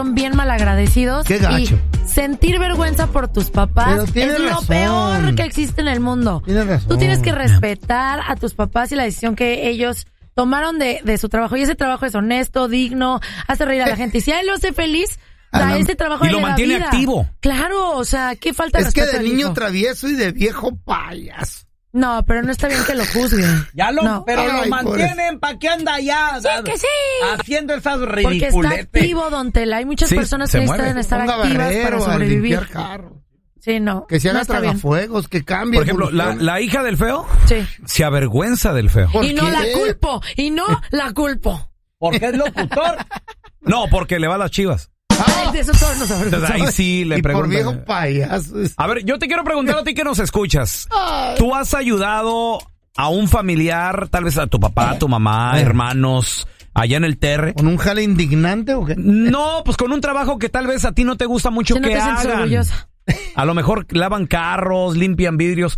son bien malagradecidos. Qué gacho. Y sentir vergüenza por tus papás es lo peor que existe en el mundo. Tienes razón. Tú tienes que respetar a tus papás y la decisión que ellos tomaron de su trabajo. Y ese trabajo es honesto, digno, hace reír a la gente. Y si a él lo hace feliz, ese trabajo y lo mantiene activo. Claro, o sea, qué falta de respeto. Es que de niño travieso y de viejo payaso. No, pero no está bien que lo juzguen. Pero lo mantienen, ¿para qué anda ya? Sí, que sí. Haciendo esas ridiculetes. Porque está activo, don Tela. Hay muchas personas que necesitan estar activas para sobrevivir. Sí, no. Que se haga tragafuegos, que cambie. Por ejemplo, la hija del feo se avergüenza del feo. Y no la culpo. ¿Porque es locutor? No, porque le va a las Chivas. De eso todos nos avergonzamos. Ahí sí le pregunto. Por viejo payaso. A ver, yo te quiero preguntar a ti que nos escuchas. ¿Tú has ayudado a un familiar, tal vez a tu papá, a tu mamá, hermanos, allá en el Terre? ¿Con un jale indignante o qué? No, pues con un trabajo que tal vez a ti no te gusta mucho que hagan. A lo mejor lavan carros, limpian vidrios.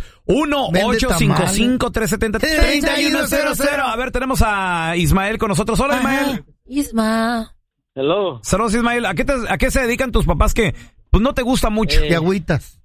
1-855-370-3100. A ver, tenemos a Ismael con nosotros. Hola, Ismael. Isma. Hello. Saludos, Ismael. ¿A qué se dedican tus papás que pues no te gusta mucho? ¿Qué agüitas?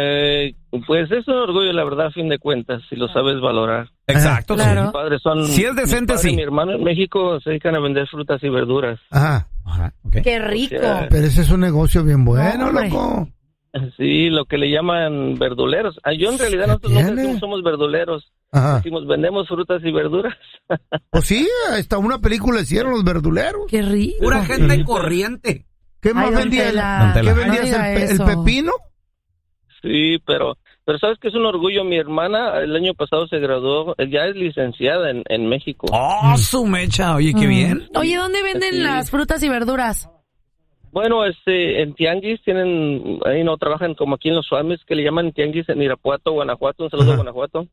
Pues es un orgullo, la verdad, a fin de cuentas, si lo sabes valorar. Exacto, claro. Mis padres son... Si es decente, sí. Mi hermano en México se dedican a vender frutas y verduras. Ajá. Okay. Qué rico. O sea, pero ese es un negocio bien bueno, loco. Sí, lo que le llaman verduleros. Yo en realidad nosotros no decimos somos verduleros. Ajá. Decimos vendemos frutas y verduras. Pues sí, hasta una película hicieron los verduleros. Qué rico. Pura gente corriente. ¿Qué más vendías? ¿Qué vendías? ¿El pepino? Sí, pero sabes que es un orgullo. Mi hermana el año pasado se graduó, ya es licenciada en México. ¡Oh, su mecha! Oye, qué bien. Oye, ¿dónde venden las frutas y verduras? Bueno, en Tianguis tienen, ahí no trabajan como aquí en los Suames, que le llaman Tianguis en Irapuato, Guanajuato, un saludo a Guanajuato.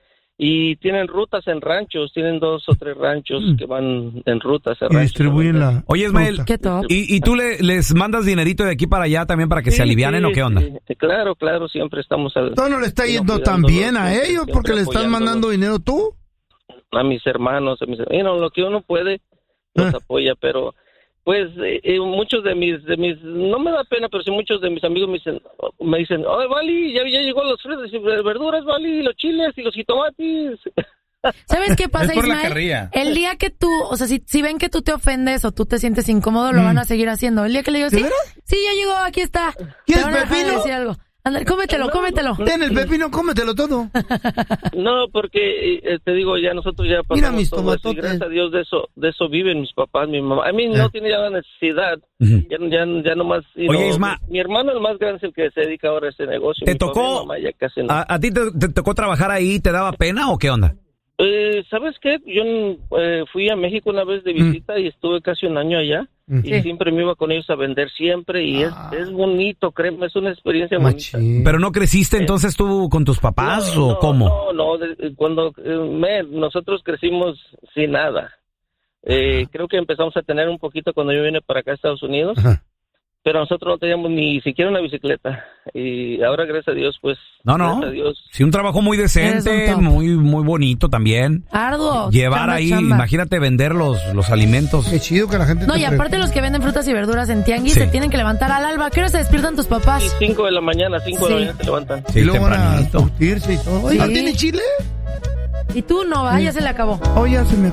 Y tienen rutas en ranchos, tienen 2 o 3 ranchos que van en rutas. Y distribuyen la... Oye, Ismael, ¿qué top? ¿Y tú les mandas dinerito de aquí para allá también para que se alivianen o qué onda? Sí, claro, siempre estamos... No le está yendo tan bien a ellos porque le estás mandando dinero tú. A mis hermanos, lo que uno puede nos apoya, pero... Pues muchos de mis, no me da pena, pero sí muchos de mis amigos me dicen, oye, Vali, ya llegó los frutas y verduras, Vali, los chiles y los jitomates. ¿Sabes qué pasa, Ismael? El día que tú, o sea, si ven que tú te ofendes o tú te sientes incómodo, lo van a seguir haciendo. El día que le digo, sí, ya llegó, aquí está. ¿Quieres pepino? Decir algo. Andale, cómetelo. Ten el pepino, cómetelo todo. No, porque te digo, ya nosotros ya pasamos. Mira mis todo tomatotes. eso, y gracias a Dios de eso viven mis papás, mi mamá. A mí no tiene ya la necesidad. Ya nomás. Oye, Isma, mi hermano el más grande es el que se dedica ahora a este negocio. ¿Te tocó? Mamá ya casi no. ¿A ti te tocó trabajar ahí? ¿Te daba pena o qué onda? ¿Sabes qué? Yo fui a México una vez de visita y estuve casi un año allá. Y siempre me iba con ellos a vender siempre y es bonito, créeme, es una experiencia bonita. ¿Pero no creciste entonces tú con tus papás o cómo? No, cuando nosotros crecimos sin nada. Creo que empezamos a tener un poquito cuando yo vine para acá a Estados Unidos. Pero nosotros no teníamos ni siquiera una bicicleta. Y ahora, gracias a Dios, pues... No. A Dios. Sí, un trabajo muy decente, muy bonito también. Arduo. Llevar ahí, imagínate vender los alimentos. Qué chido que la gente... No, y aparte los que venden frutas y verduras en Tianguis se tienen que levantar al alba. ¿A qué hora se despiertan tus papás? Sí, 5 de la mañana, 5 de la mañana se levantan. Sí, y luego van a tempranito. surtirse y todo. Sí. ¿No tiene chile? Y tú no, ya se le acabó. Ya se me